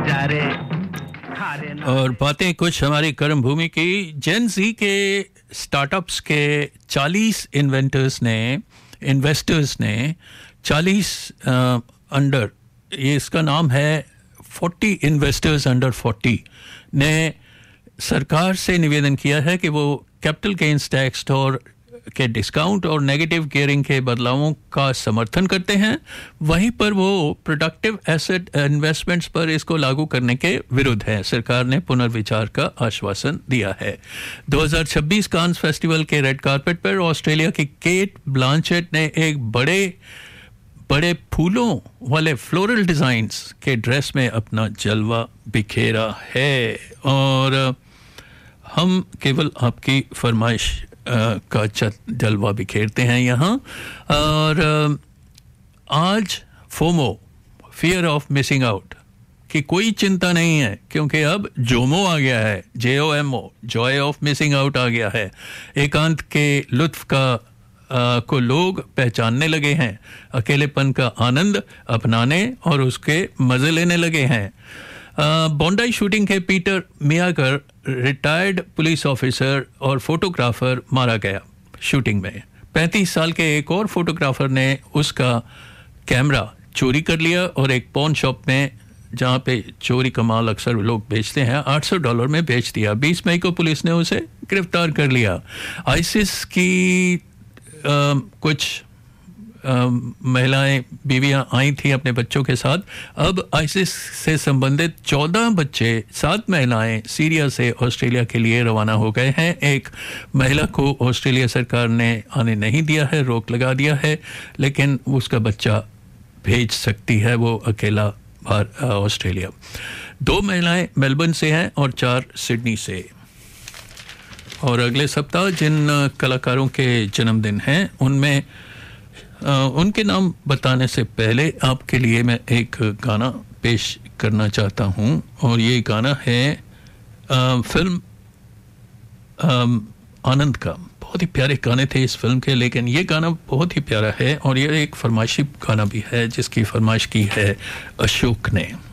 और बातें कुछ हमारी कर्म भूमि की। जेन ज़ी के स्टार्टअप्स के 40 इन्वेस्टर्स ने 40 अंडर, ये इसका नाम है 40 इन्वेस्टर्स अंडर 40 ने सरकार से निवेदन किया है कि वो कैपिटल गेन्स टैक्स और के डिस्काउंट और नेगेटिव गियरिंग के बदलावों का समर्थन करते हैं, वहीं पर वो प्रोडक्टिव एसेट इन्वेस्टमेंट्स पर इसको लागू करने के विरुद्ध है। सरकार ने पुनर्विचार का आश्वासन दिया है। 2026 कांस फेस्टिवल के रेड कारपेट पर ऑस्ट्रेलिया की केट ब्लांचेट ने एक बड़े फूलों वाले फ्लोरल डिजाइन्स के ड्रेस में अपना जलवा बिखेरा है। और हम केवल आपकी फरमाइश का जलवा बिखेरते हैं यहाँ। और आज FOMO, fear of missing out की कोई चिंता नहीं है, क्योंकि अब जोमो आ गया है, JOMO, Joy of missing out आ गया है। एकांत के लुत्फ को लोग पहचानने लगे हैं, अकेलेपन का आनंद अपनाने और उसके मजे लेने लगे हैं। बॉन्डाई शूटिंग के पीटर मियाकर, रिटायर्ड पुलिस ऑफिसर और फोटोग्राफर, मारा गया शूटिंग में। 35 साल के एक और फोटोग्राफर ने उसका कैमरा चोरी कर लिया और एक पॉन शॉप में, जहां पे चोरी का माल अक्सर लोग बेचते हैं, $800 में बेच दिया। 20 मई को पुलिस ने उसे गिरफ्तार कर लिया। आईसिस की कुछ महिलाएं, बीवियां आई थी अपने बच्चों के साथ। अब आईसिस से संबंधित 14 बच्चे, 7 महिलाएं सीरिया से ऑस्ट्रेलिया के लिए रवाना हो गए हैं। एक महिला को ऑस्ट्रेलिया सरकार ने आने नहीं दिया है, रोक लगा दिया है, लेकिन उसका बच्चा भेज सकती है वो अकेला ऑस्ट्रेलिया। 2 महिलाएं मेलबर्न से हैं और 4 सिडनी से। और अगले सप्ताह जिन कलाकारों के जन्मदिन हैं उनमें उनके नाम बताने से पहले आपके लिए मैं एक गाना पेश करना चाहता हूं। और ये गाना है फिल्म आनंद का। बहुत ही प्यारे गाने थे इस फिल्म के, लेकिन ये गाना बहुत ही प्यारा है और ये एक फरमाइशी गाना भी है जिसकी फरमाइश की है अशोक ने।